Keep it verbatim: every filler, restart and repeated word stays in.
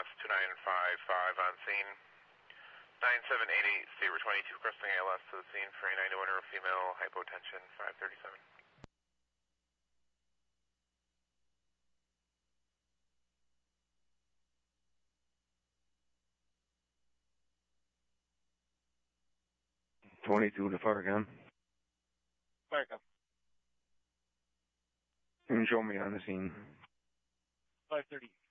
S two nine five five on scene. nine seven eight eight, Sabre twenty-two, requesting A L S to the scene for a ninety-one year old female, hypotension, five thirty-seven. twenty-two to Farcon. Farcon. And show me on the scene. five thirty.